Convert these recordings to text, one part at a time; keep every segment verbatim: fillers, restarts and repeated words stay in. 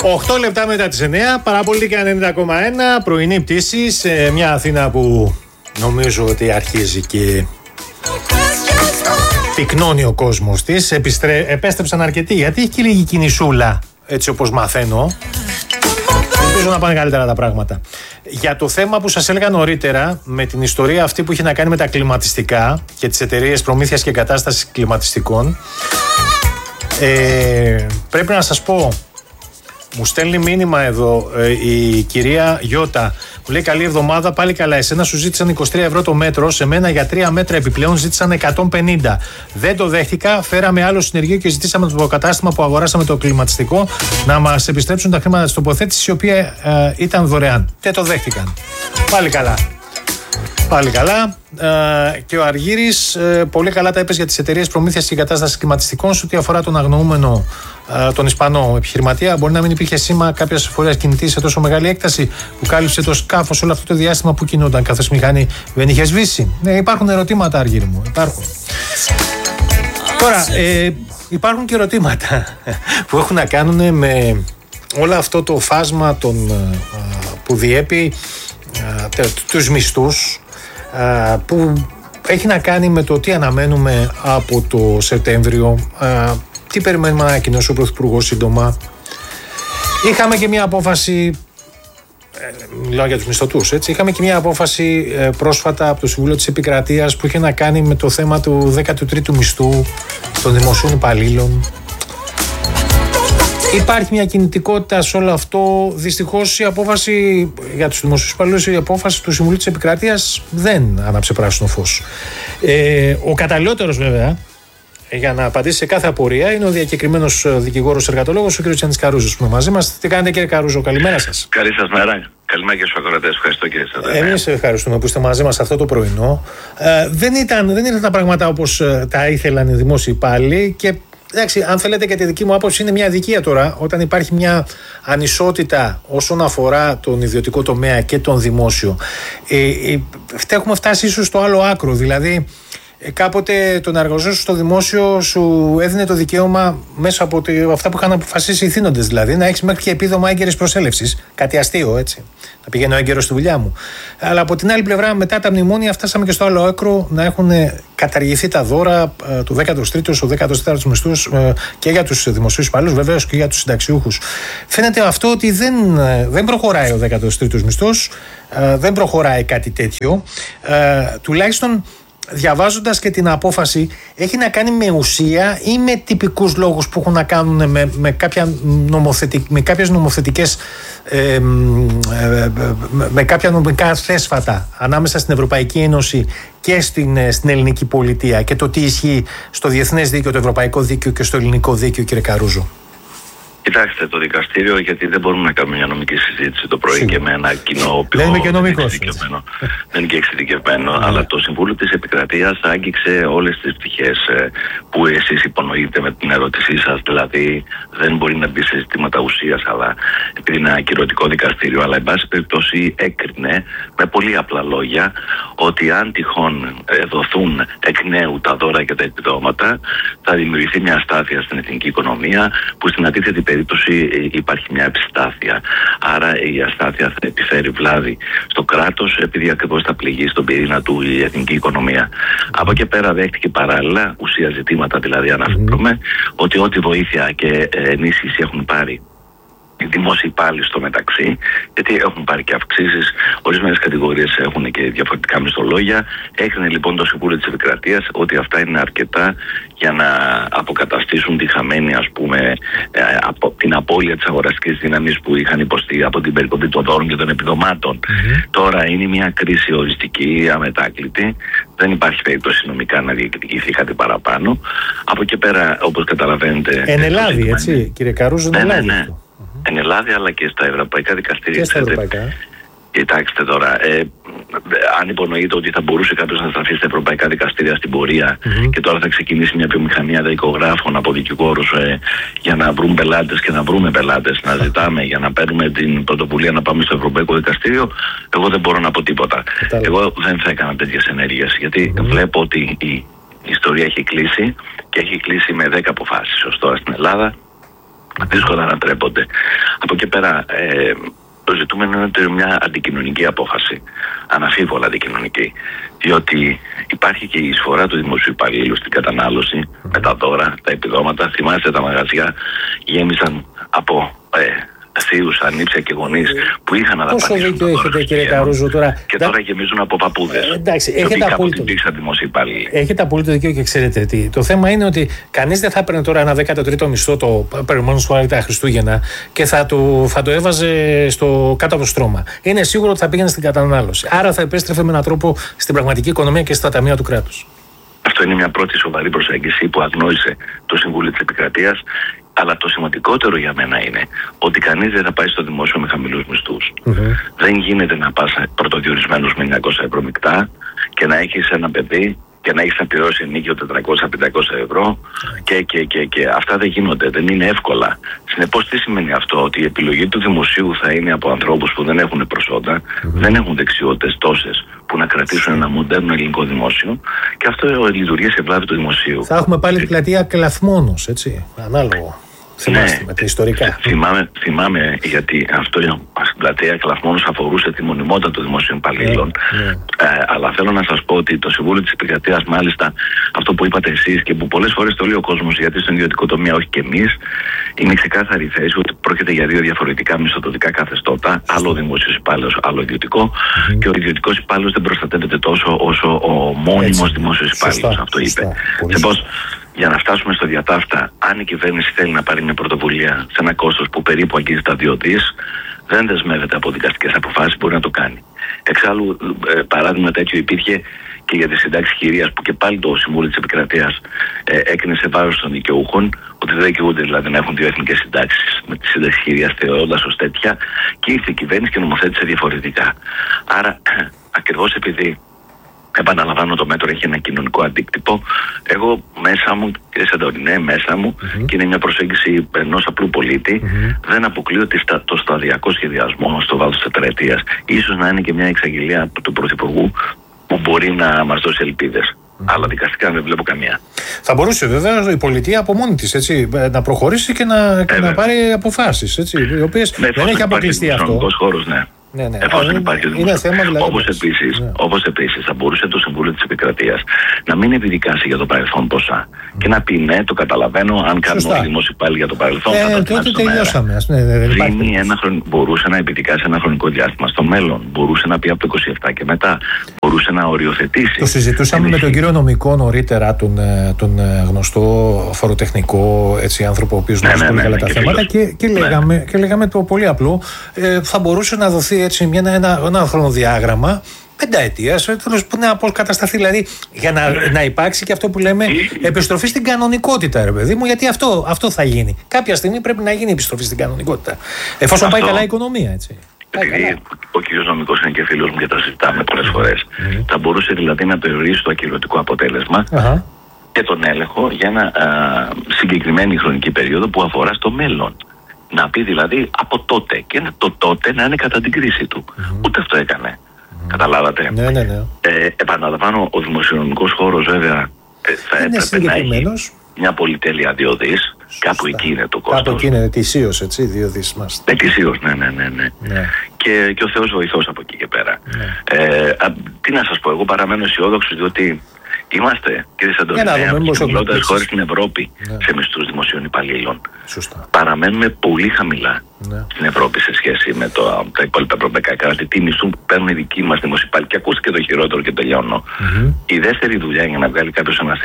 οκτώ λεπτά μετά τις εννιά, Παραπολιτικά ενενήντα κόμμα ένα, πρωινή πτήση σε μια Αθήνα που νομίζω ότι αρχίζει και πυκνώνει ο κόσμος της. Επιστρέ... Επέστρεψαν αρκετοί, γιατί έχει και λίγη κινησούλα, έτσι όπως μαθαίνω. Ελπίζω να πάνε καλύτερα τα πράγματα. Για το θέμα που σας έλεγα νωρίτερα, με την ιστορία αυτή που είχε να κάνει με τα κλιματιστικά και τις εταιρείες προμήθειας και εγκατάστασης κλιματιστικών, ε, πρέπει να σας πω, μου στέλνει μήνυμα εδώ ε, η κυρία Γιώτα. Μου λέει καλή εβδομάδα, πάλι καλά. Εσένα σου ζήτησαν είκοσι τρία ευρώ το μέτρο. Σε μένα για τρία μέτρα επιπλέον ζήτησαν εκατόν πενήντα. Δεν το δέχτηκα. Φέραμε άλλο συνεργείο και ζητήσαμε το κατάστημα που αγοράσαμε το κλιματιστικό να μας επιστρέψουν τα χρήματα της τοποθέτησης, η οποία ε, ήταν δωρεάν. Δεν το δέχτηκαν. Πάλι καλά. Πάλι καλά. Ε, και ο Αργύρης ε, πολύ καλά τα είπες για τις εταιρείες προμήθειας και εγκατάστασης κλιματιστικών. Σε ό,τι αφορά τον αγνοούμενο, ε, τον Ισπανό επιχειρηματία, μπορεί να μην υπήρχε σήμα κάποιας φορέας κινητής σε τόσο μεγάλη έκταση που κάλυψε το σκάφος όλο αυτό το διάστημα που κινούνταν, καθώς η μηχανή δεν είχε σβήσει. Ναι, υπάρχουν ερωτήματα, Αργύρη μου. Υπάρχουν. Τώρα, ε, υπάρχουν και ερωτήματα που έχουν να κάνουν με όλο αυτό το φάσμα των, ε, που διέπει ε, τους μισθούς, που έχει να κάνει με το τι αναμένουμε από το Σεπτέμβριο, τι περιμένουμε να ανακοινώσει ο Πρωθυπουργός σύντομα. Είχαμε και μια απόφαση, μιλάω για τους μισθωτούς, έτσι, είχαμε και μια απόφαση πρόσφατα από το Συμβούλιο της Επικρατείας που είχε να κάνει με το θέμα του δέκατου τρίτου μισθού των δημοσίων υπαλλήλων. Υπάρχει μια κινητικότητα σε όλο αυτό. Δυστυχώς η απόφαση για τους δημοσίους υπαλλήλους, η απόφαση του Συμβουλίου της Επικρατείας δεν άναψε πράσινο φως. Ε, ο καταλληλότερος βέβαια για να απαντήσει σε κάθε απορία είναι ο διακεκριμένος δικηγόρος εργατολόγος, ο κ. Γιάννης Καρούζος, που είναι μαζί μας. Τι κάνετε, κύριε Καρούζο, καλημέρα σας. Καλή σας μέρα. Καλημέρα και στους ακροατές. Ευχαριστώ, κύριε Σαδρέα. Εμείς ευχαριστούμε που είστε μαζί μας αυτό το πρωινό. Ε, δεν, ήταν, δεν ήταν τα πράγματα όπως τα ήθελαν οι δημόσιοι υπάλληλοι και. Εντάξει, αν θέλετε και τη δική μου άποψη, είναι μια αδικία τώρα όταν υπάρχει μια ανισότητα όσον αφορά τον ιδιωτικό τομέα και τον δημόσιο. Ε, ε, έχουμε φτάσει ίσως στο άλλο άκρο, δηλαδή ε, κάποτε τον εργαζόμενο στο δημόσιο σου έδινε το δικαίωμα μέσα από τη, αυτά που είχαν αποφασίσει οι θύνοντες, δηλαδή να έχεις μέχρι και επίδομα έγκαιρης προσέλευσης. Κάτι αστείο, έτσι. Να πηγαίνω έγκαιρος στη δουλειά μου. Αλλά από την άλλη πλευρά, μετά τα μνημόνια, φτάσαμε και στο άλλο άκρο να έχουν καταργηθεί τα δώρα του δέκατου τρίτου, ο δέκατος τέταρτος μισθούς και για τους δημοσίους υπαλλήλους, βεβαίως και για τους συνταξιούχους. Φαίνεται αυτό ότι δεν, δεν προχωράει ο δέκατος τρίτος μισθός, δεν προχωράει κάτι τέτοιο. Τουλάχιστον διαβάζοντας και την απόφαση, έχει να κάνει με ουσία ή με τυπικούς λόγους που έχουν να κάνουν με, με, κάποια, νομοθετικ, με κάποιες νομοθετικές ε, ε, ε, με κάποια νομικά θέσφατα ανάμεσα στην Ευρωπαϊκή Ένωση και στην, στην ελληνική πολιτεία και το τι ισχύει στο διεθνές δίκαιο, το ευρωπαϊκό δίκαιο και στο ελληνικό δίκαιο, κύριε Καρούζο. Κοιτάξτε, το δικαστήριο, γιατί δεν μπορούμε να κάνουμε μια νομική συζήτηση το πρωί Σίγουρα. Και με ένα κοινό οποίο δεν είναι και νομικός, δεν είναι και εξειδικευμένο, yeah. αλλά το Συμβούλιο της Επικρατείας άγγιξε όλες τις πτυχές που εσείς υπονοείτε με την ερώτησή σας, δηλαδή δεν μπορεί να μπει σε ζητήματα ουσίας, αλλά επειδή είναι ένα ακυρωτικό δικαστήριο, αλλά εν πάση περιπτώσει έκρινε με πολύ απλά λόγια ότι αν τυχόν δοθούν εκ νέου τα δώρα και τα επιδόματα, θα δημιουργηθεί μια αστάθεια στην εθνική οικονομία, που στην αντίθετη περίπτωση υπάρχει μια επιστάθεια. Άρα η αστάθεια θα επιφέρει βλάβη στο κράτος, επειδή ακριβώς θα πληγεί στον πυρήνα του η εθνική οικονομία. Από εκεί πέρα δέχτηκε παράλληλα ουσία ζητήματα, δηλαδή αναφέρομαι mm-hmm. ότι ό,τι βοήθεια και ενίσχυση έχουν πάρει οι δημόσιοι υπάλληλοι στο μεταξύ, γιατί έχουν πάρει και αυξήσεις, ορισμένες κατηγορίες έχουν και διαφορετικά μισθολόγια. Έκρινε λοιπόν το Συμβούλιο της Επικρατείας ότι αυτά είναι αρκετά για να αποκαταστήσουν τη χαμένη, ας πούμε, από την απώλεια της αγοραστικής δύναμης που είχαν υποστεί από την περικοπή των δώρων και των επιδομάτων. Mm-hmm. Τώρα είναι μια κρίση οριστική, αμετάκλητη. Δεν υπάρχει περίπτωση νομικά να διεκδικηθεί κάτι παραπάνω. Από εκεί πέρα, όπως καταλαβαίνετε. Εν Ελλάδη, έτσι, κύριε Καρούζο, εν Ελλάδη. Ναι, ναι. Εν Ελλάδα, αλλά και στα ευρωπαϊκά δικαστήρια. Και στα ευρωπαϊκά. Κοιτάξτε τώρα, ε, αν υπονοείται ότι θα μπορούσε κάποιος να στραφεί στα ευρωπαϊκά δικαστήρια στην πορεία mm-hmm. και τώρα θα ξεκινήσει μια βιομηχανία δικογράφων από δικηγόρους ε, για να βρουν πελάτες και να βρούμε πελάτες, να ζητάμε για να παίρνουμε την πρωτοβουλία να πάμε στο Ευρωπαϊκό Δικαστήριο, εγώ δεν μπορώ να πω τίποτα. Κατάλαβα. Εγώ δεν θα έκανα τέτοιες ενέργειες, γιατί mm-hmm. βλέπω ότι η ιστορία έχει κλείσει και έχει κλείσει με δέκα αποφάσεις ως τώρα στην Ελλάδα. δύσκολα ανατρέπονται. Από εκεί πέρα, ε, το ζητούμενο είναι μια αντικοινωνική απόφαση. Αναφίβολα αντικοινωνική. Διότι υπάρχει και η εισφορά του δημοσίου υπαλλήλου στην κατανάλωση, mm. με τα δώρα, τα επιδόματα. Θυμάστε, τα μαγαζιά γέμισαν από ε, θείους, ανήψια και γονείς που είχαν να δαπανίσουν. Πόσο δίκιο έχετε, κύριε Καρούζο, τώρα. Και τώρα γεμίζουν από παππούδες. Ε, εντάξει, έχετε απόλυτο δίκιο. Έχετε απόλυτο δίκιο και ξέρετε τι. Το θέμα είναι ότι κανείς δεν θα έπαιρνε τώρα ένα δέκατο τρίτο μισθό το περιμένουμε που τα Χριστούγεννα και θα το, θα το έβαζε στο, κάτω από το στρώμα. Είναι σίγουρο ότι θα πήγαινε στην κατανάλωση. Άρα θα επέστρεφε με έναν τρόπο στην πραγματική οικονομία και στα ταμεία του κράτους. Αυτό είναι μια πρώτη σοβαρή προσέγγιση που αγνόησε το Συμβούλιο της Επικρατείας. Αλλά το σημαντικότερο για μένα είναι ότι κανείς δεν θα πάει στο δημόσιο με χαμηλούς μισθούς. Mm-hmm. Δεν γίνεται να πας πρωτοδιορισμένος με εννιακόσια ευρώ μεικτά και να έχεις ένα παιδί και να έχεις να πληρώσει ενοίκιο τετρακόσια με πεντακόσια ευρώ και, και, και, και αυτά δεν γίνονται, δεν είναι εύκολα. Συνεπώς τι σημαίνει αυτό? Ότι η επιλογή του δημοσίου θα είναι από ανθρώπους που δεν έχουν προσόντα, mm-hmm. δεν έχουν δεξιότητες τόσες που να κρατήσουν ένα μοντέρνο ελληνικό δημόσιο και αυτό λειτουργεί σε βλάβη του δημοσίου. Θα έχουμε πάλι την πλατεία Κλαθμόνος, έτσι, ανάλογο. Θυμάστε, ναι, με τα ιστορικά. Θυμάμαι, θυμάμαι γιατί αυτό στην πλατεία Κλαθμόνος αφορούσε τη μονιμότητα των δημοσίων υπαλλήλων. Ναι, ναι. Ε, αλλά θέλω να σας πω ότι το Συμβούλιο της Επικρατείας, μάλιστα, αυτό που είπατε εσείς και που πολλές φορές το λέει ο κόσμος, γιατί στον ιδιωτικό τομέα, όχι και εμείς, είναι ξεκάθαρη θέση ότι πρόκειται για δύο διαφορετικά μισθοδοτικά καθεστώτα. Άλλο ο δημόσιος υπάλληλος, άλλο ιδιωτικό. Mm-hmm. Και ο ιδιωτικός υπάλληλος δεν προστατεύεται τόσο όσο ο μόνιμος δημόσιος υπάλληλος. Αυτό είπε. Για να φτάσουμε στο διατάφτα, αν η κυβέρνηση θέλει να πάρει μια πρωτοβουλία σε ένα κόστος που περίπου αγγίζει τα δύο δις, δεν δεσμεύεται από δικαστικές αποφάσεις, μπορεί να το κάνει. Εξάλλου, ε, παράδειγμα τέτοιο υπήρχε και για τη συντάξη χειρίας, που και πάλι το Συμβούλιο της Επικρατείας ε, έκρινε σε βάρος των δικαιούχων, ότι δεν δικαιούνται δηλαδή να έχουν δύο εθνικές συντάξεις με τη σύνταξη χειρίας, θεωρώντας ως τέτοια, και ήρθε η κυβέρνηση και νομοθέτησε διαφορετικά. Άρα, ακριβώς επειδή, επαναλαμβάνω, το μέτρο έχει ένα κοινωνικό αντίκτυπο, εγώ μέσα μου, κύριε Σαντορινέ, μέσα μου, mm-hmm. και είναι μια προσέγγιση ενός απλού πολίτη, mm-hmm. δεν αποκλείω ότι το σταδιακό σχεδιασμό στο βάθος της τετραετίας ίσως να είναι και μια εξαγγελία του Πρωθυπουργού που μπορεί να μας δώσει ελπίδες. Mm-hmm. Αλλά δικαστικά δεν βλέπω καμία. Θα μπορούσε βέβαια η πολιτεία από μόνη της, έτσι, να προχωρήσει και να, και να πάρει αποφάσεις, έτσι, οι οποίες ναι, δεν έχει αποκλειστεί αυτό. Χώρος, ναι. Ναι, ναι. Εφόσον υπάρχει δημοσιογραφία. Όπως επίσης, ναι. όπως επίσης θα μπορούσε το Συμβούλιο της Επικρατείας να μην επιδικάσει για το παρελθόν ποσά mm. και να πει ναι, το καταλαβαίνω, αν κάνουν όλοι οι δημόσιοι υπάλληλοι για το παρελθόν. Ε, θα τότε τελειώσαμε. Ναι, ναι, δεν ένα χρον... Μπορούσε να επιδικάσει ένα χρονικό διάστημα στο μέλλον. Μπορούσε να πει από το είκοσι επτά και μετά. Μπορούσε να οριοθετήσει. Το συζητούσαμε με τον κύριο Νομικό νωρίτερα, τον, τον γνωστό φοροτεχνικό έτσι, άνθρωπο, ο οποίος γνωρίζει ναι, ναι, πολύ καλά ναι, τα θέματα και, και, και, λέγαμε, ναι. και λέγαμε το πολύ απλό. Ε, θα μπορούσε να δοθεί έτσι μια, ένα, ένα χρονοδιάγραμμα πενταετίας που να αποκατασταθεί, δηλαδή για να, να υπάρξει και αυτό που λέμε επιστροφή στην κανονικότητα, ρε παιδί μου, γιατί αυτό, αυτό θα γίνει. Κάποια στιγμή πρέπει να γίνει επιστροφή στην κανονικότητα. Εφόσον αυτό, πάει καλά η οικονομία, έτσι. Επειδή ο κ. Νομικός είναι και φίλος μου και τα συζητάμε πολλές φορές, mm. θα μπορούσε δηλαδή να περιορίσει το ακυρωτικό αποτέλεσμα uh-huh. και τον έλεγχο για ένα α, συγκεκριμένη χρονική περίοδο που αφορά στο μέλλον. Να πει δηλαδή από τότε και το τότε να είναι κατά την κρίση του. Mm-hmm. Ούτε αυτό έκανε. Mm-hmm. Καταλάβατε. Ναι, ναι, ναι. Ε, επαναλαμβάνω, ο δημοσιονομικός χώρος βέβαια ε, θα είναι έπρεπε να έχει μια πολυτέλεια δύο δις. Κάπου εκεί είναι το κόστος. Κάπου εκεί είναι ετησίως, έτσι, δύο δις μας. Ετησίως, ναι, ναι, ναι. ναι. ναι. Και, και ο Θεός βοηθός από εκεί και πέρα. Ναι. Ε, α, τι να σας πω, εγώ παραμένω αισιόδοξος, διότι είμαστε, κύριε Σαντορινέ, από τις χαμηλότερες χώρες στην Ευρώπη ναι. σε μισθούς δημοσίων υπαλλήλων. Σωστά. Παραμένουμε πολύ χαμηλά ναι. στην Ευρώπη σε σχέση με το, τα υπόλοιπα ευρωπαϊκά κράτη. Τι μισθούν που παίρνουν οι δικοί μας δημοσίοι υπάλληλοι. Και ακούστε και το χειρότερο και τελειώνω. Mm-hmm. Η δεύτερη δουλειά για να βγάλει κάποιος ένα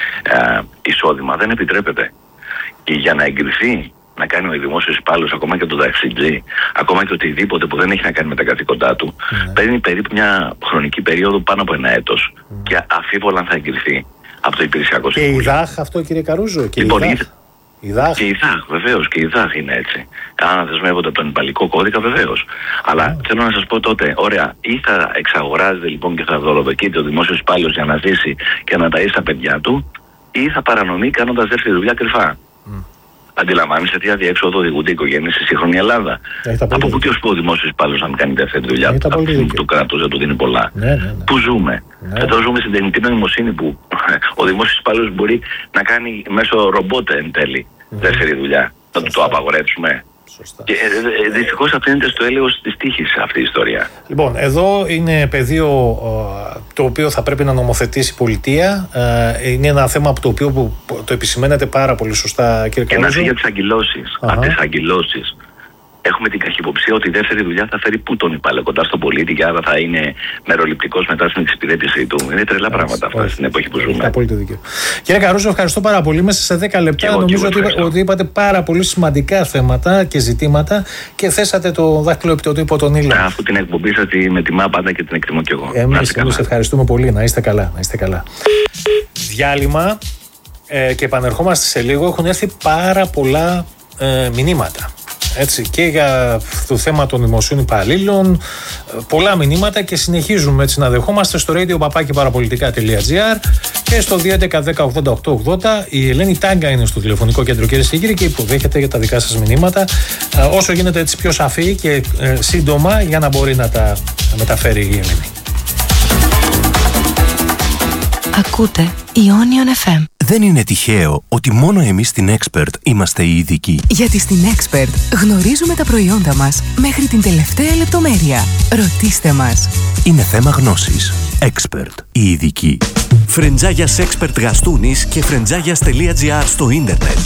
ε, εισόδημα δεν επιτρέπεται. Και για να εγκριθεί να κάνει ο δημόσιος υπάλληλος, ακόμα και το ταξιτζή, ακόμα και οτιδήποτε που δεν έχει να κάνει με τα καθήκοντά του, mm. παίρνει περίπου μια χρονική περίοδο πάνω από ένα έτος. Mm. Και αφίβολα αν θα εγκριθεί από το υπηρεσιακό συμβούλιο. Και η ΔΑΧ αυτό, κύριε Καρούζο, και λοιπόν, η ΔΑΧ. Η ΔΑΧ. Και η ΔΑΧ, βεβαίως, και η ΔΑΧ είναι έτσι. Αν δεσμεύονται από τον υπαλληλικό κώδικα, βεβαίως. Αλλά mm. θέλω να σας πω τότε, ωραία, ή θα εξαγοράζεται λοιπόν και θα δωροδοκείται ο δημόσιος υπάλληλος για να ζήσει και να ταΐσει τα παιδιά του, ή θα παρανομεί κάνοντας δεύτερη δουλειά κρυφά. Mm. Αντιλαμβάνεσαι τι αδιέξοδο οδηγούνται οι οικογένειες στη σύγχρονη Ελλάδα. Από πού και ως πού ο δημόσιος υπάλληλος να μην κάνει δεύτερη δουλειά από τη στιγμή που το κράτος δεν του δίνει πολλά. Ναι, ναι, ναι. Πού ζούμε. Ναι. Εδώ ζούμε στην τεχνητή νοημοσύνη που ο δημόσιος υπάλληλος μπορεί να κάνει μέσω ρομπότ εν τέλει mm. δεύτερη δουλειά. Θα του το απαγορεύσουμε? Σωστά. Και ε, ε, δυστυχώς αφήνεται στο έλεος της τύχης αυτή η ιστορία. Λοιπόν, εδώ είναι πεδίο ε, το οποίο θα πρέπει να νομοθετήσει η πολιτεία. Ε, είναι ένα θέμα από το οποίο που, που, το επισημαίνεται πάρα πολύ σωστά, κύριε Καρούζο. Και να φύγει για τις αγκυλώσεις. Από τις αγκυλώσεις. Έχουμε την καχυποψία ότι η δεύτερη δουλειά θα φέρει πού τον υπάλληλο, κοντά στον πολίτη, και άρα θα είναι μεροληπτικός μετά στην εξυπηρέτησή του. Είναι τρελά πράγματα αυτά στην εποχή που ζούμε. Απόλυτο δίκιο. Κύριε Καρούζο, ευχαριστώ πάρα πολύ. Μέσα σε δέκα λεπτά εγώ, νομίζω ότι, ότι είπατε πάρα πολύ σημαντικά θέματα και ζητήματα και θέσατε το δάχτυλο επί το τύπο τον ήλιο. Αφού την εκπομπή σας την εκτιμά πάντα και την εκτιμώ κι εγώ. Εμείς ευχαριστούμε πολύ. Να είστε καλά. Να είστε καλά. Διάλειμμα ε, και επανερχόμαστε σε λίγο. Έχουν έρθει πάρα πολλά ε, μηνύματα. Έτσι, και για το θέμα των δημοσίων υπαλλήλων, πολλά μηνύματα, και συνεχίζουμε έτσι να δεχόμαστε στο radio παπάκι παραπολιτικά τελεία τζι άρ και στο δύο έντεκα δέκα ογδόντα οκτώ ογδόντα. Η Ελένη Τάγκα είναι στο τηλεφωνικό κέντρο, κυρίες και κύριοι, και υποδέχεται για τα δικά σας μηνύματα όσο γίνεται έτσι πιο σαφή και ε, σύντομα, για να μπορεί να τα μεταφέρει η Ελένη. Ακούτε Ionion εφ εμ. Δεν είναι τυχαίο ότι μόνο εμείς στην Expert είμαστε οι ειδικοί. Γιατί στην Expert γνωρίζουμε τα προϊόντα μας μέχρι την τελευταία λεπτομέρεια. Ρωτήστε μας. Είναι θέμα γνώσης. Expert, οι ειδικοί. Φρεντζάγιας Expert Γαστούνης και φρεντζάγιας τελεία τζι άρ στο ίντερνετ.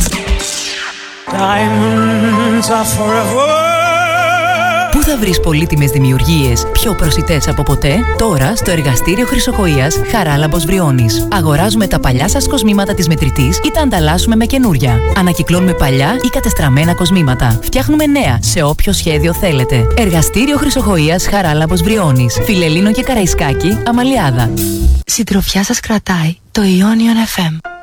Πού θα βρεις πολύτιμες δημιουργίες πιο προσιτές από ποτέ? Τώρα στο εργαστήριο Χρυσοχοΐας Χαράλαμπος Βριώνης. Αγοράζουμε τα παλιά σας κοσμήματα της μετρητής ή τα ανταλλάσσουμε με καινούρια. Ανακυκλώνουμε παλιά ή κατεστραμμένα κοσμήματα. Φτιάχνουμε νέα σε όποιο σχέδιο θέλετε. Εργαστήριο Χρυσοχοΐας Χαράλαμπος Βριώνης. Φιλελλήνο και Καραϊσκάκη, Αμαλιάδα. Συντροφιά σας κρατάει το Ionion εφ εμ.